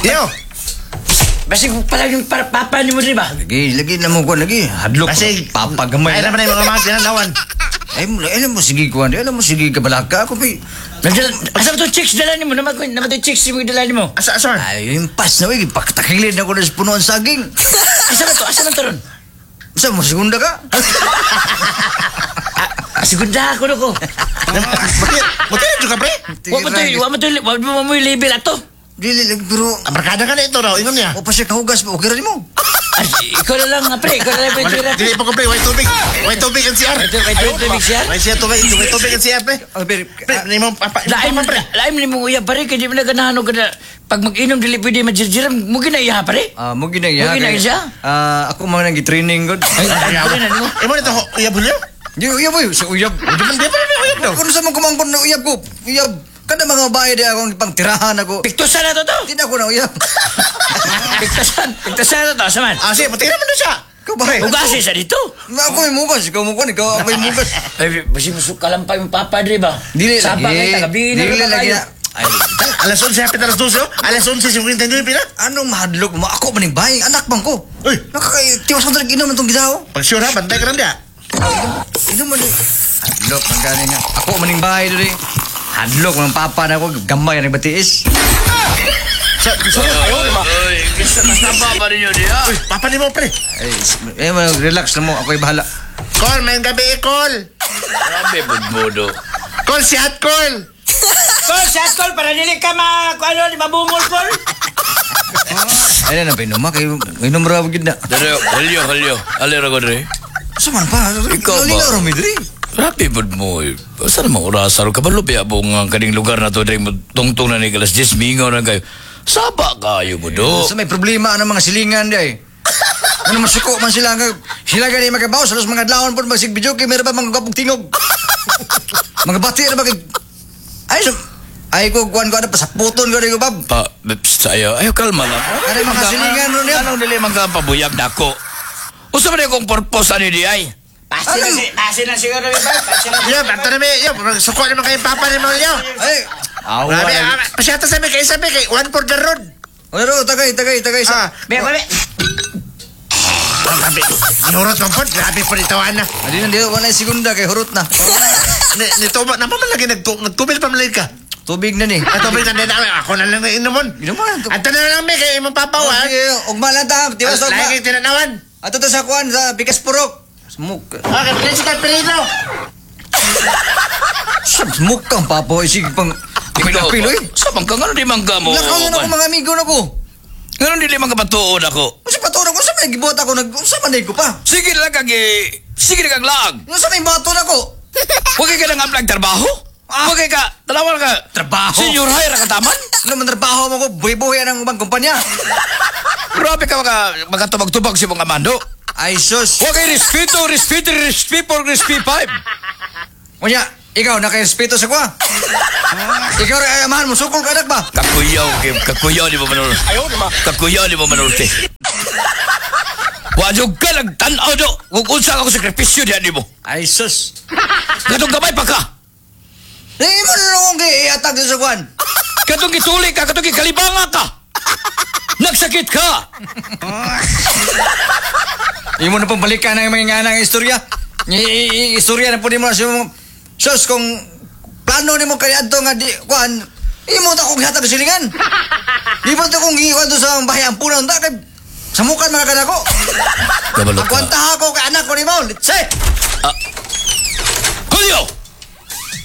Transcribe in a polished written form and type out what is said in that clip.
Yo! Basi kung pala yung papa ni mo rin ba? Lagi na mo ko lagi. Hadlok. Kasi, papagamay ay naman na yung mga tinanawan. Alam mo, sige ko. Alam mo, sige ka balaka. Ako pa. Asa ba itong chicks dala ni mo? Naman itong chicks mo dala ni mo? Asa? Ay, yung pas na, pagtakilid na ko na sa punuan saging. Asa ba ito? Asa man ito ron? Asa mo, segunda ka? Segunda ako na ko. Buti na dyan ka, pre? Huwag mo yung label ato. Dili lang, pero... Barkada ka na ito raw, ingon niya. O pa siya kahugas pa, okay rin mo. Ay, ikaw na lang, pre. Ikaw na lang yung tsura. Dili pa ko, pre. White tubig. White tubig ang CR. White tubig CR? White tubig ang CR, pre. Pre, ni mo, Laim ni mo uyab, pare. Kaya di mo na ganahan ka na. Pag mag-inom, dili pwede majirjiram. Mo ginaiya, pare. Mo ginaiya. Mo ginaiya siya? Ako mga nag-training ko. Ay, ano na mo? Imo nito, uyab hulyo? Di uyab boy, sa uyab. Di ba na uyab daw? Kung sa mga kumangkon na uyab ko, uyab. Kada mga bahay di akong pangtirahan ako. Piktusan na to to. Di na ako na uyab. Piktusan na to. Saman. Sige, patira mo na siya. Ikaw ba? Ugasi sa dito. Ako may mukas, ikaw mukas, ikaw may mukas. Ay, basi masuk ka lang pa yung papa, di ba? Dili Saba lagi. kayo, tagabi na Dili naman lagi kayo. na. Ay, Alas 11, hapit alas 12, alas 11, 59 pila. anong mahadlok mo? Ako maning bahay, anak bang ko. Uy. Nakakatiwas ko talaga inom itong gisaw. Pag sure ha, bantay ka lang dia. Inom mo ni. Hadlok, ang galing nga. Ako maning bahay doon eh. Hadlok, mga papa na ako, gamay na batiis. Ay, gusto na papa rin yun, ha? Uy, papa ni mo, pre. Ay, relax na mo, ako'y bahala. Call, main gabi, call. Grabe, budbodo. Call, si Hot Call. Call, shot call, para nili ka mabungol, call. Ay na, pinuma, kayo, inom raw gid na. Dari, halyo. Alira ko, Dre. Saman pa, Ikaw ba? Linaw raw, Midri. Grabe, bud mo. Saan naman orasar ka? Balupay abong ang kaning lugar na to, Dre, tungtong na ni Galas 10, mingaw na kayo. Saba kayo, budo. Sa may problema ng mga silingan di ay. Ano masuko man sila nga. Sila gani magabaw, salos mga adlawon po magsigbidyo kay meron pa mga gapong tingog. Mga bati na bakit. Ay ko kuan ko ada pasaputon ko ko bab. Sayo, ayo kalma lang. Ano mga silingan ron yan? Anong dili man ka pabuyag dako? Usa man akong purpose ani di ay? Pasi na siguro, Yo, banto na may, yo, suko naman kayo papa ni mo, yo. Ay. Grabe, pasyata sa may kay one for the road. Ano tagay sa. Be. Grabe, nurot mo po, grabe po nito, Ana. Adi na dito ko na segunda kay hurot na. Nito ba, napamalagi, nagtubil pa malay ka. Tubig na ni. Tubil na din, ako na lang na inomon. Inuman. Ato na lang, may kay imong papa, ha? Sige, ugma lang ta. Tiwas ugma. Lagi kayo tinanawan. Ato to sa kuan sa Bigas Purok. Smoke. Okay, please, kay Perino. Smoke kang papo sige pang pilo eh. Sa bangka nga di mangga mo. Lakaw na ako mga amigo na ko. Nga di mangga patuod ako. Kasi paturo ko sa may gibot ako sa manay ko pa. Sige lang kag lag. Yung sa may bato na ko. Huwag ka nang apply trabaho? Huwag ka, dalawa ka. Trabaho? Senior hire ka taman? Ano man trabaho mo ko, buhay-buhay ng ubang kumpanya. Grabe ka magatubag-tubag si mga mando. Ay sus. Huwag kayo respeto, respeto 5. Kunya, ikaw naka-respeto sa kwa. Ikaw rin ayamahan mo, sukol ka anak ba? Kakuyaw di mo manur. Ayaw di ba? Kakuyaw di mo manurte. Wajog ka nagtanaw do. Kung unsa ako sakripisyo diyan di mo. Ay sus. Katong gamay pa ka. Hindi mo na akong iatag sa kwan. Katong gituli ka, katong gikalibanga ka. Nagsakit ka. Hindi mo na pong balikan ng mga nga ng istorya. Istorya na po di mo na siya mo. Sus, kung plano ni mo kaya ito nga di, kwan, hindi mo ito kong hatag silingan. Di mo ito kong iwan doon sa bahay ang punan. Kay samukan mga kanak ko. Kabalot ka. Agwanta ako kay anak ko ni mo. Let's say. Julio!